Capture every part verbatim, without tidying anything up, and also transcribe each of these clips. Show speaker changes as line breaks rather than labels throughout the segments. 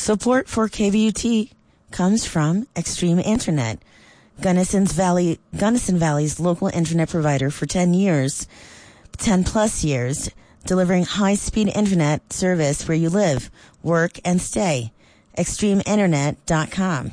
Support for K V U T comes from Extreme Internet, Gunnison Valley, Gunnison Valley's local internet provider for ten years, ten plus years, delivering high-speed internet service where you live, work, and stay. extreme internet dot com.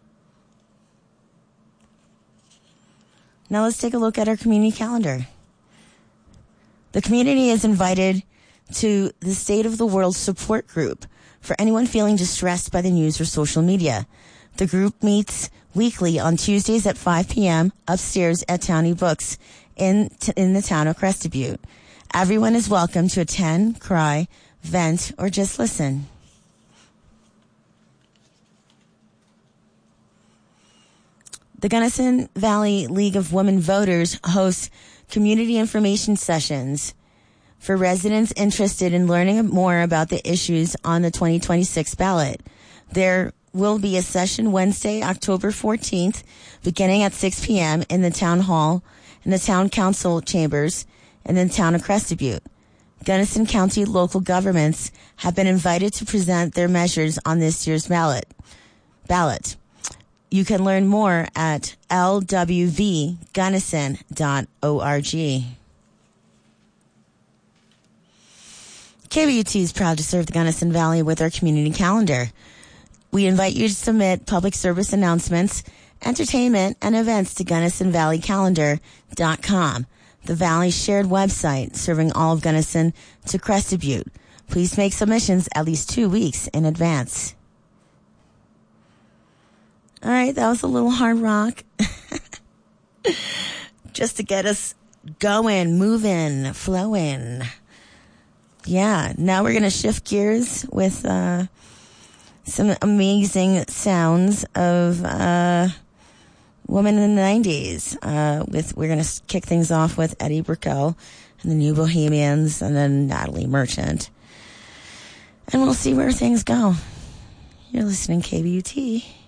Now let's take a look at our community calendar. The community is invited to the State of the World support group for anyone feeling distressed by the news or social media. The group meets weekly on Tuesdays at five p.m. upstairs at Townie Books in t- in the town of Crested Butte. Everyone is welcome to attend, cry, vent, or just listen. The Gunnison Valley League of Women Voters hosts community information sessions for residents interested in learning more about the issues on the twenty twenty-six ballot. There will be a session Wednesday, October fourteenth, beginning at six p.m. in the town hall, in the town council chambers, in the town of Crested Butte. Gunnison County local governments have been invited to present their measures on this year's ballot. Ballot. You can learn more at l w v gunnison dot org. K V U T is proud to serve the Gunnison Valley with our community calendar. We invite you to submit public service announcements, entertainment, and events to gunnison valley calendar dot com, the Valley's shared website serving all of Gunnison to Crested Butte. Please make submissions at least two weeks in advance. All right, that was a little hard rock. Just to get us going, moving, flowing. Yeah, now we're going to shift gears with uh, some amazing sounds of uh, women in the nineties. Uh, with We're going to kick things off with Eddie Brickell and the New Bohemians, and then Natalie Merchant. And we'll see where things go. You're listening to K V U T.